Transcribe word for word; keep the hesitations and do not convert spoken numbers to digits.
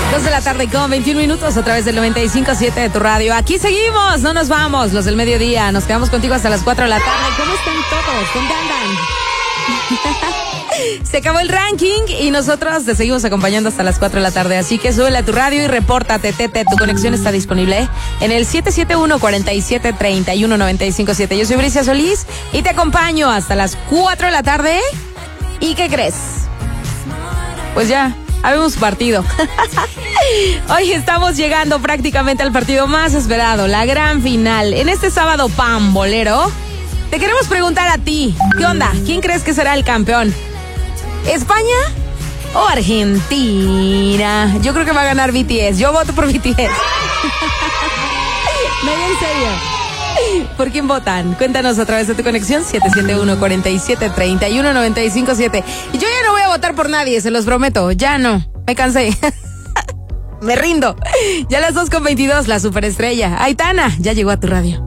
dos de la tarde con veintiún minutos a través del noventa y cinco punto siete de tu radio. Aquí seguimos, no nos vamos, los del mediodía. Nos quedamos contigo hasta las cuatro de la tarde. ¿Cómo están todos? ¿Dónde andan? Se acabó el ranking y nosotros te seguimos acompañando hasta las cuatro de la tarde. Así que súbele a tu radio y repórtate, Tete. Tu conexión está disponible en el siete siete uno, cuatro siete, tres uno, nueve cinco siete. Yo soy Bricia Solís y te acompaño hasta las cuatro de la tarde. ¿Y qué crees? Pues ya, habemos partido. Hoy estamos llegando prácticamente al partido más esperado, la gran final. En este sábado pambolero, te queremos preguntar a ti, ¿qué onda? ¿Quién crees que será el campeón? ¿España o Argentina? Yo creo que va a ganar B T S. Yo voto por B T S. No, en serio. ¿Por quién votan? Cuéntanos a través de tu conexión siete siete uno, cuatro siete, tres uno, nueve cinco siete. Y yo ya no voy a votar por nadie, se los prometo. Ya no, me cansé. Me rindo. Ya a las dos con veintidós, la superestrella Aitana ya llegó a tu radio.